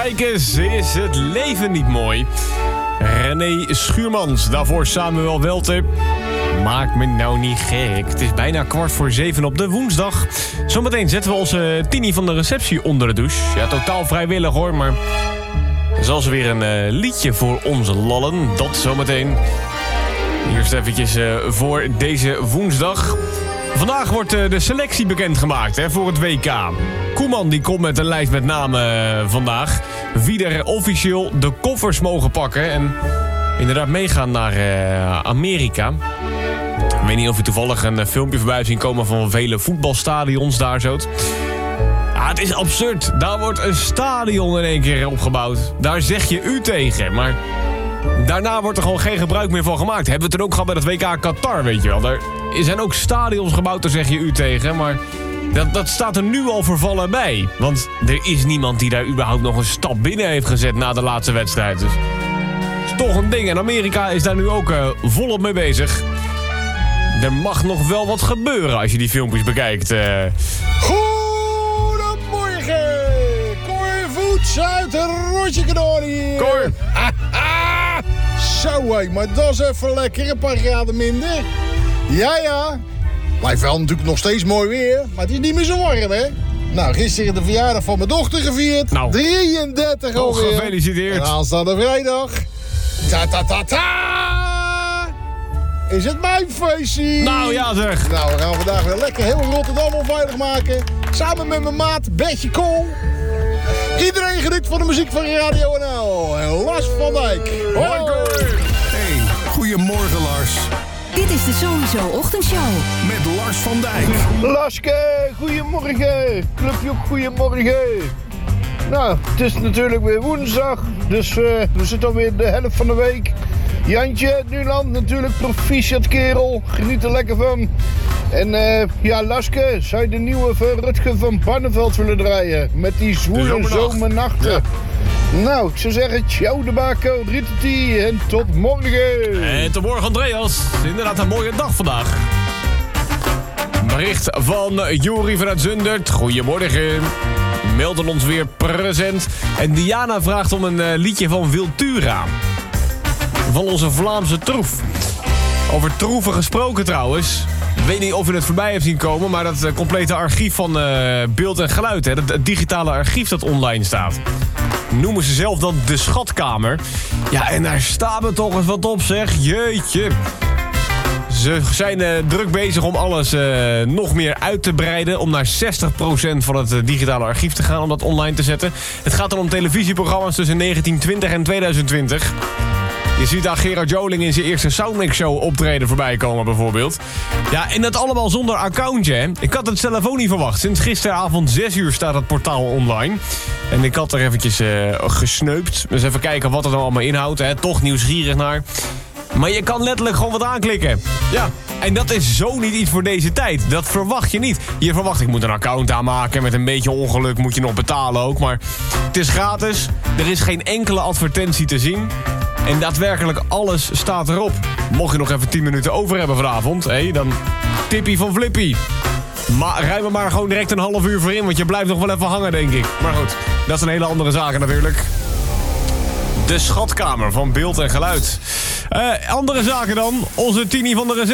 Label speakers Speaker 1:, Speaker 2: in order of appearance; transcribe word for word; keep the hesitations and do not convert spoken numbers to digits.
Speaker 1: Kijkers, is het leven niet mooi? René Schuurmans, daarvoor Samuel Welter. Maak me nou niet gek. Het is bijna kwart voor zeven op de woensdag. Zometeen zetten we onze Tini van de receptie onder de douche. Ja, totaal vrijwillig hoor, maar... Zoals weer een uh, liedje voor onze lallen. Dat zometeen. Eerst eventjes uh, voor deze woensdag. Vandaag wordt uh, de selectie bekendgemaakt hè, voor het W K. Koeman die komt met een lijst met namen uh, vandaag. Wie er officieel de koffers mogen pakken. En inderdaad meegaan naar uh, Amerika. Ik weet niet of je toevallig een uh, filmpje voorbij hebt zien komen van vele voetbalstadions daar zo. Ah, het is absurd. Daar wordt een stadion in één keer opgebouwd. Daar zeg je u tegen. Maar daarna wordt er gewoon geen gebruik meer van gemaakt. Hebben we het er ook gehad bij het W K Qatar, weet je wel. Daar zijn ook stadions gebouwd, daar zeg je u tegen. Maar dat, dat staat er nu al vervallen bij. Want er is niemand die daar überhaupt nog een stap binnen heeft gezet na de laatste wedstrijd. Dus het is toch een ding. En Amerika is daar nu ook uh, volop mee bezig. Er mag nog wel wat gebeuren als je die filmpjes bekijkt. Uh...
Speaker 2: Uit een rotje kanoor hier.
Speaker 1: Cor.
Speaker 2: Ah, ah. Zo hé, maar dat is even lekker. Een paar graden minder. Ja, ja. Blijft wel natuurlijk nog steeds mooi weer. Maar het is niet meer zo warm, hè. Nou, gisteren de verjaardag van mijn dochter gevierd.
Speaker 1: Nou.
Speaker 2: drieëndertig
Speaker 1: Oh,
Speaker 2: alweer.
Speaker 1: gefeliciteerd.
Speaker 2: En aanstaande vrijdag. Ta ta ta ta. Is het mijn feestje?
Speaker 1: Nou ja zeg.
Speaker 2: Nou, we gaan vandaag weer lekker heel Rotterdam onveilig maken. Samen met mijn maat Bertje Kool. Iedereen geniet van de muziek van Radio N L. En Lars van Dijk. Hoi.
Speaker 3: Hey, goedemorgen Lars.
Speaker 4: Dit is de Sowieso Ochtendshow.
Speaker 3: Met Lars van Dijk.
Speaker 5: Laske, goedemorgen. Clubje, goedemorgen. Nou, het is natuurlijk weer woensdag. Dus uh, we zitten alweer de helft van de week. Jantje uit Nuland, natuurlijk proficiat kerel. Geniet er lekker van. En uh, ja, Laske, zou je de nieuwe van Rutger van Barneveld willen draaien? Met die zwoele zomernachten. Ja. Nou, ik zou zeggen, ciao de bako, drie en tot morgen.
Speaker 1: En tot morgen Andreas. Inderdaad een mooie dag vandaag. Bericht van Jori vanuit Zundert. Goedemorgen. Melden ons weer present. En Diana vraagt om een uh, liedje van Wiltura. Van onze Vlaamse troef. Over troeven gesproken trouwens. Ik weet niet of je het voorbij hebt zien komen, maar dat uh, complete archief van uh, beeld en geluid, hè, dat, het digitale archief dat online staat, noemen ze zelf dan de schatkamer. Ja, en daar staan we toch eens wat op, zeg. Jeetje. Ze zijn uh, druk bezig om alles uh, nog meer uit te breiden, om naar zestig procent van het uh, digitale archief te gaan, om dat online te zetten. Het gaat dan om televisieprogramma's tussen negentien twintig en tweeduizend twintig. Je ziet daar Gerard Joling in zijn eerste Soundmix Show optreden voorbij komen bijvoorbeeld. Ja, en dat allemaal zonder accountje, hè. Ik had het zelf ook niet verwacht. Sinds gisteravond zes uur staat het portaal online. En ik had er eventjes uh, gesneupt. Dus even kijken wat het dan allemaal inhoudt, hè. Toch nieuwsgierig naar. Maar je kan letterlijk gewoon wat aanklikken. Ja, en dat is zo niet iets voor deze tijd. Dat verwacht je niet. Je verwacht, ik moet een account aanmaken. Met een beetje ongeluk moet je nog betalen ook. Maar het is gratis. Er is geen enkele advertentie te zien. En daadwerkelijk alles staat erop. Mocht je nog even tien minuten over hebben vanavond, hé, dan tippie van Flippy. Maar rij me maar gewoon direct een half uur voor in, want je blijft nog wel even hangen, denk ik. Maar goed, dat is een hele andere zaak natuurlijk. De schatkamer van beeld en geluid. Uh, andere zaken dan. Onze Tini van de receptie.